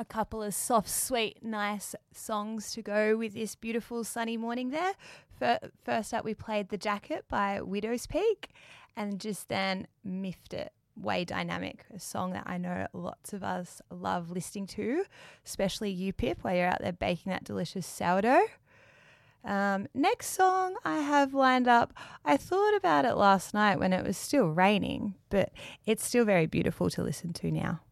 a couple of soft, sweet, nice songs to go with this beautiful sunny morning there. First up, we played The Jacket by Widow's Peak, and just then Miffed It, Way Dynamic, a song that I know lots of us love listening to, especially you, Pip, while you're out there baking that delicious sourdough. Next song I have lined up, I thought about it last night when it was still raining, but it's still very beautiful to listen to now.